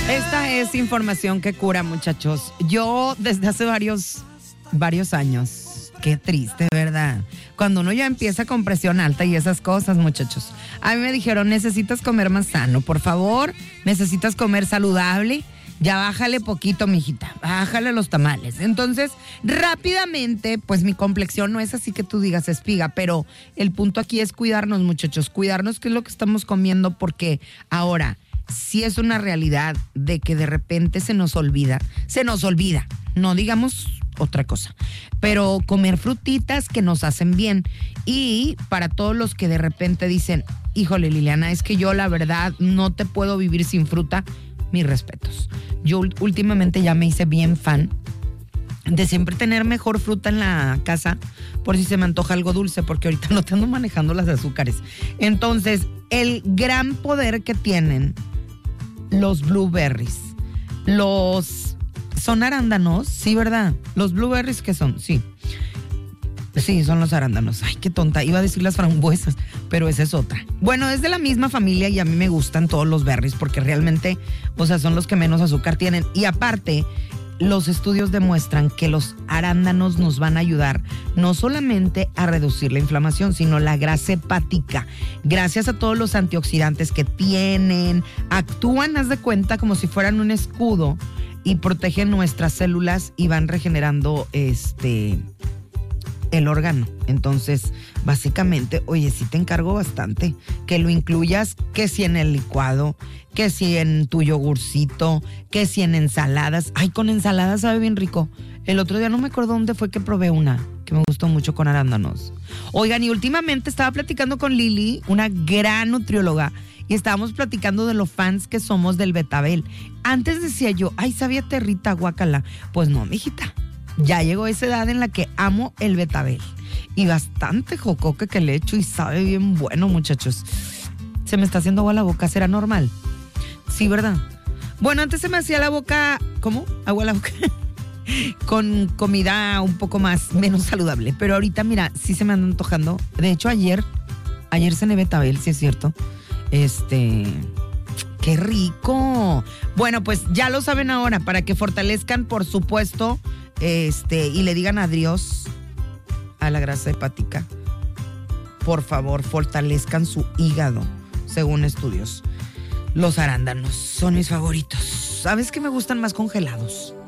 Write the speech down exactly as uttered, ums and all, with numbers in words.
Esta es información que cura, muchachos. Yo desde hace varios, varios años, qué triste, ¿verdad? Cuando uno ya empieza con presión alta y esas cosas, muchachos. A mí me dijeron, necesitas comer más sano, por favor. Necesitas comer saludable. Ya bájale poquito, mijita, bájale los tamales. Entonces, rápidamente, pues mi complexión no es así que tú digas espiga, pero el punto aquí es cuidarnos, muchachos, cuidarnos qué es lo que estamos comiendo, porque ahora, si es una realidad de que de repente se nos olvida, se nos olvida, no digamos otra cosa, pero comer frutitas que nos hacen bien. Y para todos los que de repente dicen, híjole, Liliana, es que yo la verdad no te puedo vivir sin fruta, mis respetos. Yo últimamente ya me hice bien fan de siempre tener mejor fruta en la casa por si se me antoja algo dulce, porque ahorita no te ando manejando las azúcares. Entonces, el gran poder que tienen los blueberries, los... ¿Son arándanos? Sí, ¿verdad? Los blueberries, ¿qué son? Sí. Sí, son los arándanos. Ay, qué tonta. Iba a decir las frambuesas, pero esa es otra. Bueno, es de la misma familia y a mí me gustan todos los berries porque realmente, o sea, son los que menos azúcar tienen. Y aparte, los estudios demuestran que los arándanos nos van a ayudar no solamente a reducir la inflamación, sino la grasa hepática. Gracias a todos los antioxidantes que tienen, actúan, haz de cuenta, como si fueran un escudo y protegen nuestras células y van regenerando este... el órgano. Entonces, básicamente, oye, sí te encargo bastante que lo incluyas, que si en el licuado, que si en tu yogurcito, que si en ensaladas. Ay, con ensaladas sabe bien rico. El otro día no me acuerdo dónde fue que probé una que me gustó mucho con arándanos. Oigan, y últimamente estaba platicando con Lili, una gran nutrióloga, y estábamos platicando de los fans que somos del betabel. Antes decía yo, ay, sabía territa, guácala. Pues no, mijita. Ya llegó esa edad en la que amo el betabel. Y bastante jocoque que le echo y sabe bien bueno, muchachos. Se me está haciendo agua la boca, ¿será normal? Sí, ¿verdad? Bueno, antes se me hacía la boca... ¿Cómo? Agua la boca. Con comida un poco más, menos saludable. Pero ahorita, mira, sí se me anda antojando. De hecho, ayer, ayer cené betabel, sí es cierto. Este... ¡Qué rico! Bueno, pues ya lo saben ahora, para que fortalezcan, por supuesto, este, y le digan adiós a la grasa hepática. Por favor, fortalezcan su hígado, según estudios. Los arándanos son mis favoritos. ¿Sabes que me gustan más congelados?